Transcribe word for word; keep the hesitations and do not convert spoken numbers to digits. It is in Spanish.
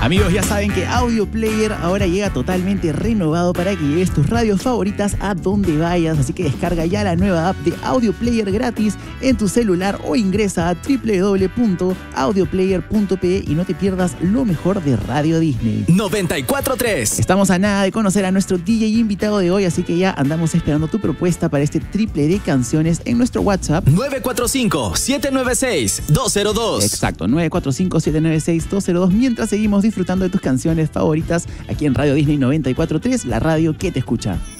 Amigos, ya saben que Audio Player ahora llega totalmente renovado para que lleves tus radios favoritas a donde vayas, así que descarga ya la nueva app de Audio Player gratis en tu celular o ingresa a doble u doble u doble u punto audio player punto pe y no te pierdas lo mejor de Radio Disney. noventa y cuatro punto tres. Estamos a nada de conocer a nuestro D J invitado de hoy, así que ya andamos esperando tu propuesta para este triple de canciones en nuestro WhatsApp nueve cuatro cinco, siete nueve seis, dos cero dos. Exacto, nueve cuatro cinco, siete nueve seis, dos cero dos, mientras seguimos disfrutando de tus canciones favoritas aquí en Radio Disney noventa y cuatro punto tres, la radio que te escucha.